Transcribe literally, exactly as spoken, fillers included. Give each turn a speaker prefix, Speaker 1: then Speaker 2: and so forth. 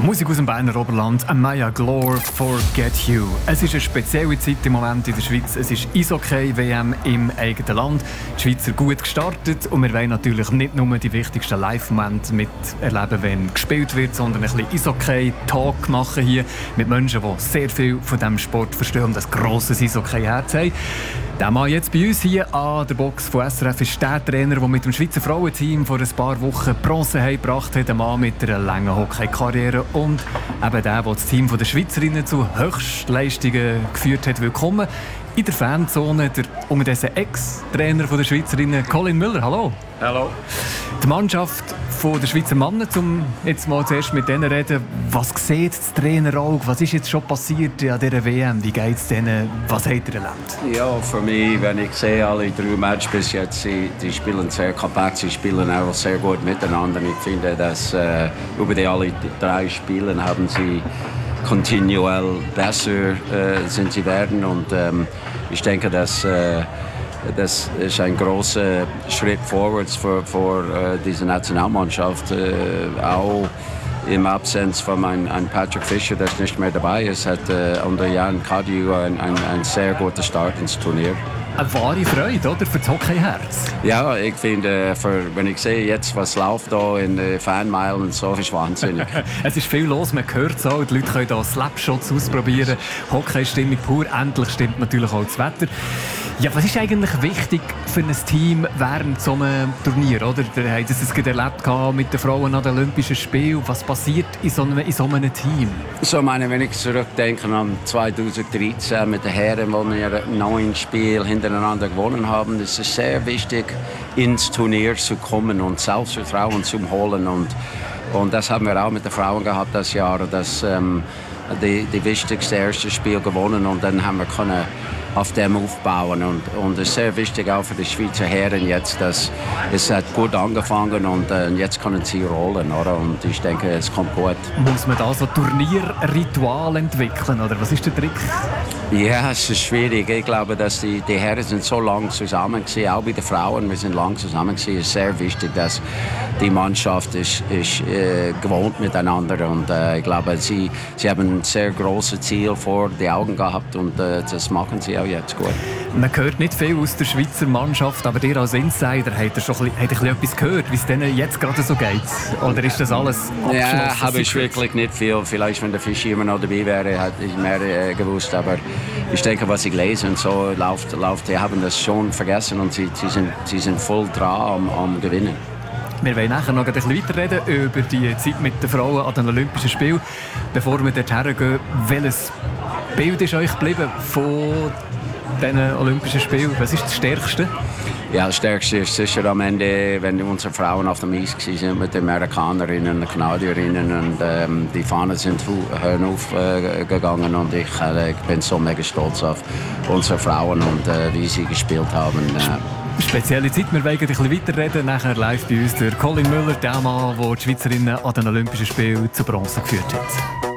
Speaker 1: Musik aus dem Berner Oberland, Maya Glor, Forget You. Es ist eine spezielle Zeit im Moment in der Schweiz. Es ist Eishockey-W M im eigenen Land. Die Schweizer gut gestartet und wir wollen natürlich nicht nur die wichtigsten Live-Momente miterleben, wenn gespielt wird, sondern ein bisschen Eishockey-Talk machen hier mit Menschen, die sehr viel von diesem Sport verstehen und ein grosses Eishockey-Herz haben. Der Mann jetzt bei uns hier an der Box von S R F ist der Trainer, der mit dem Schweizer Frauenteam vor ein paar Wochen Bronze gebracht hat. Ein Mann mit einer langen Hockey-Karriere und eben der, der das Team der Schweizerinnen zu Höchstleistungen geführt hat. Willkommen in der Fanzone, der unterdessen Ex-Trainer der Schweizerinnen, Colin Müller. Hallo.
Speaker 2: Hallo.
Speaker 1: Die Mannschaft der Schweizer Männer, um jetzt mal zuerst mit denen reden. Was sieht das Trainerauge? Was ist jetzt schon passiert an dieser W M? Wie geht es denen? Was habt ihr erlebt?
Speaker 2: Ja, für mich, wenn ich sehe, alle drei Matches bis jetzt, sie, die spielen sehr kompakt, sie spielen auch sehr gut miteinander. Ich finde, dass äh, über die alle drei Spiele haben sie kontinuell besser äh, sind sie werden und ähm, ich denke, dass äh, das ist ein großer Schritt vorwärts für, für äh, diese Nationalmannschaft, äh, auch im Absence von ein, ein Patrick Fischer, der nicht mehr dabei ist, hat äh, unter Jan Cadieux ein, ein, ein sehr guter Start ins Turnier.
Speaker 1: Eine wahre Freude, oder? Für das Hockeyherz.
Speaker 2: Ja, ich finde, für, wenn ich sehe jetzt, was läuft da in den Fanmeilen und so, ist wahnsinnig.
Speaker 1: Es ist viel los, man hört es auch. Die Leute können hier Slapshots ausprobieren. Hockey-Stimmung pur. Endlich stimmt natürlich auch das Wetter. Ja, was ist eigentlich wichtig für ein Team während so einem Turnier? Oder? Ihr habt es erlebt mit den Frauen an den Olympischen Spielen. Was passiert in so einem, in so einem Team?
Speaker 2: So, meine, wenn ich zurückdenke an zweitausenddreizehn mit den Herren, wo wir neun Spiele hintereinander gewonnen haben, ist es sehr wichtig, ins Turnier zu kommen und Selbstvertrauen zu holen. Und, und das haben wir auch mit den Frauen gehabt das Jahr. Das ähm, die, die wichtigste erste Spiel gewonnen und dann haben wir können auf dem aufbauen und und es ist sehr wichtig auch für die Schweizer Herren jetzt, dass es hat gut angefangen und äh, jetzt können sie rollen, oder? Und ich denke, es kommt gut.
Speaker 1: Muss man da so Turnierritual entwickeln, oder was ist der Trick?
Speaker 2: Ja, es ist schwierig. Ich glaube, dass die, die Herren sind so lange zusammen gewesen, auch bei den Frauen, wir sind lange zusammen gewesen. Es ist sehr wichtig, dass die Mannschaft ist, ist äh, gewohnt miteinander und äh, ich glaube, sie, sie haben ein sehr großes Ziel vor die Augen gehabt und äh, das machen sie auch jetzt gut.
Speaker 1: Man hört nicht viel aus der Schweizer Mannschaft, aber ihr als Insider habt ihr schon ein bisschen, habt ihr etwas gehört, wie es denen jetzt gerade so geht? Oder ist das alles abgeschlossen?
Speaker 2: Ja, habe ich wirklich nicht viel. Vielleicht, wenn der Fisch immer noch dabei wäre, hätte ich mehr äh, gewusst. Aber ich denke, was ich lese und so, läuft, läuft, die haben das schon vergessen und sie, sie, sind, sie sind voll dran am, am Gewinnen.
Speaker 1: Wir wollen nachher noch ein bisschen weiterreden über die Zeit mit den Frauen an den Olympischen Spielen. Bevor wir dorthin gehen, welches Bild ist euch geblieben von diesen Olympischen Spielen? Was ist das Stärkste?
Speaker 2: Ja, das Stärkste ist sicher am Ende, wenn unsere Frauen auf dem Eis waren mit den Amerikanerinnen und Kanadierinnen und ähm, die Fahnen sind höher aufgegangen äh, und ich, äh, ich bin so mega stolz auf unsere Frauen und äh, wie sie gespielt haben. Äh.
Speaker 1: Spezielle Zeit, wir wollen ein bisschen weiterreden. Nachher live bei uns der Colin Müller, der Mann, der die Schweizerinnen an den Olympischen Spielen zu Bronze geführt hat.